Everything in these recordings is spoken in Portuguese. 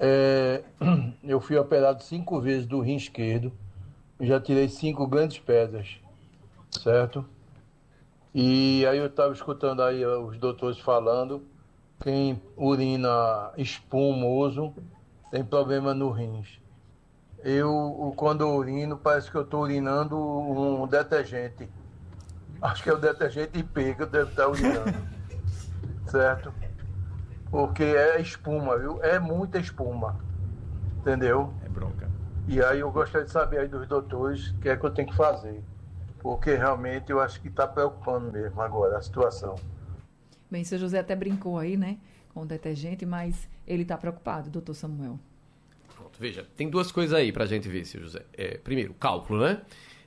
Eu fui operado 5 vezes do rim esquerdo, já tirei 5 grandes pedras, certo? E aí eu estava escutando aí os doutores falando, quem urina espumoso tem problema no rins. Quando eu urino, parece que eu estou urinando um detergente. Acho que é o detergente IP que eu devo estar urinando, certo? Porque é espuma, viu? É muita espuma, entendeu? É bronca. E aí eu gostaria de saber aí dos doutores o que é que eu tenho que fazer. Porque realmente eu acho que está preocupando mesmo agora a situação. Bem, o seu José até brincou aí, né, com o detergente, mas ele está preocupado, doutor Samuel. Pronto, veja, tem duas coisas aí pra gente ver, seu José. Primeiro, cálculo, né?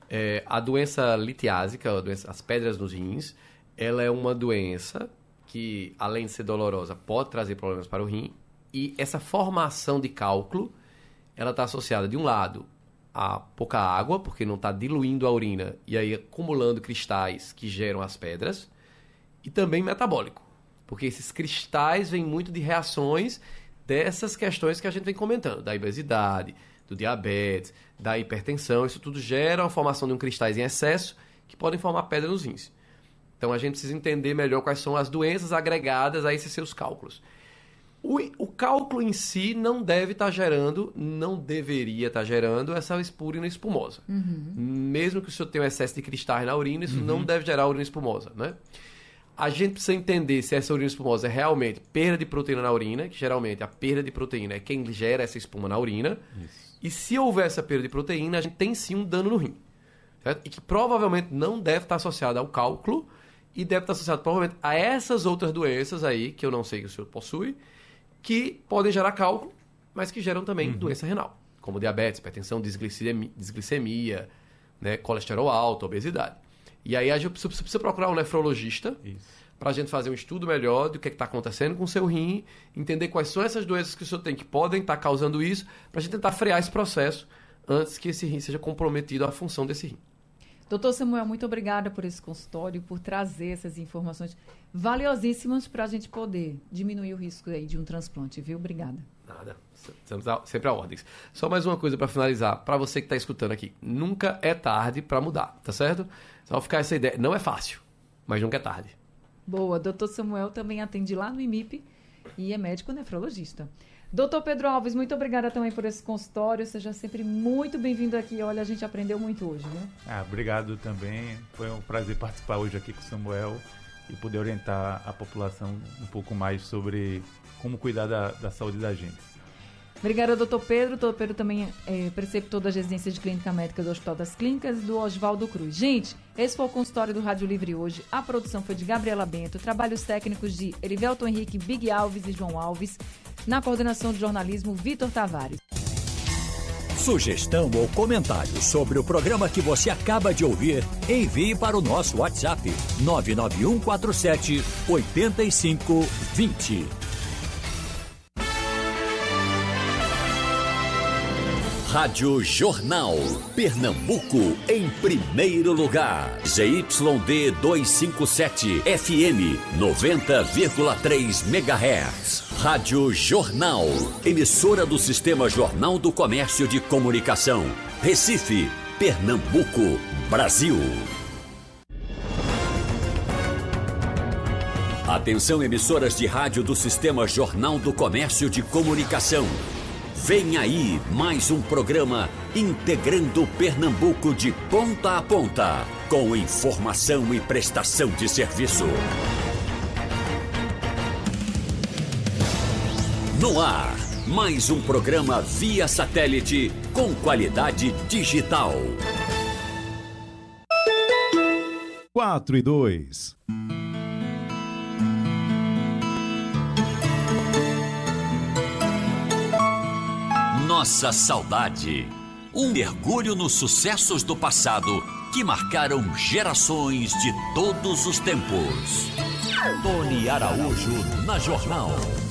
A doença litiásica, as pedras nos rins, ela é uma doença que, além de ser dolorosa, pode trazer problemas para o rim. E essa formação de cálculo, ela está associada, de um lado, a pouca água, porque não está diluindo a urina e aí acumulando cristais que geram as pedras, e também metabólico, porque esses cristais vêm muito de reações dessas questões que a gente vem comentando, da obesidade, do diabetes, da hipertensão. Isso tudo gera a formação de um cristais em excesso que podem formar pedra nos rins. Então a gente precisa entender melhor quais são as doenças agregadas a esses seus cálculos. O cálculo em si não deve estar gerando, não deveria estar gerando essa urina espumosa. Mesmo que o senhor tenha um excesso de cristais na urina, isso não deve gerar urina espumosa, né? A gente precisa entender se essa urina espumosa é realmente perda de proteína na urina, que geralmente a perda de proteína é quem gera essa espuma na urina. Isso. E se houver essa perda de proteína, a gente tem sim um dano no rim. Certo? E que provavelmente não deve estar associado ao cálculo e deve estar associado provavelmente a essas outras doenças aí, que eu não sei que o senhor possui, que podem gerar cálculo, mas que geram também doença renal, como diabetes, hipertensão, desglicemia, né, colesterol alto, obesidade. E aí a gente precisa procurar um nefrologista para a gente fazer um estudo melhor do que está acontecendo com o seu rim, entender quais são essas doenças que o senhor tem que podem estar causando isso, para a gente tentar frear esse processo antes que esse rim seja comprometido à função desse rim. Doutor Samuel, muito obrigada por esse consultório, por trazer essas informações valiosíssimas para a gente poder diminuir o risco aí de um transplante, viu? Obrigada. Nada, estamos sempre a ordens. Só mais uma coisa para finalizar, para você que está escutando aqui, nunca é tarde para mudar, tá certo? Só ficar essa ideia, não é fácil, mas nunca é tarde. Boa, doutor Samuel também atende lá no IMIP e é médico nefrologista. Doutor Pedro Alves, muito obrigada também por esse consultório, seja sempre muito bem-vindo aqui, olha, a gente aprendeu muito hoje, né? Obrigado também, foi um prazer participar hoje aqui com o Samuel e poder orientar a população um pouco mais sobre como cuidar da saúde da gente. Obrigada, doutor Pedro. Doutor Pedro também é preceptor da residência de clínica médica do Hospital das Clínicas do Oswaldo Cruz. Gente, esse foi o consultório do Rádio Livre hoje. A produção foi de Gabriela Bento, trabalhos técnicos de Erivelton Henrique, Big Alves e João Alves. Na coordenação de jornalismo, Vitor Tavares. Sugestão ou comentário sobre o programa que você acaba de ouvir, envie para o nosso WhatsApp 99147 8520. Rádio Jornal, Pernambuco em primeiro lugar. ZYD 257, FM 90,3 MHz. Rádio Jornal, emissora do Sistema Jornal do Comércio de Comunicação. Recife, Pernambuco, Brasil. Atenção, emissoras de rádio do Sistema Jornal do Comércio de Comunicação. Vem aí mais um programa integrando Pernambuco de ponta a ponta, com informação e prestação de serviço. No ar, mais um programa via satélite com qualidade digital. 4:02. Nossa saudade. Um mergulho nos sucessos do passado que marcaram gerações de todos os tempos. Tony Araújo na Jornal.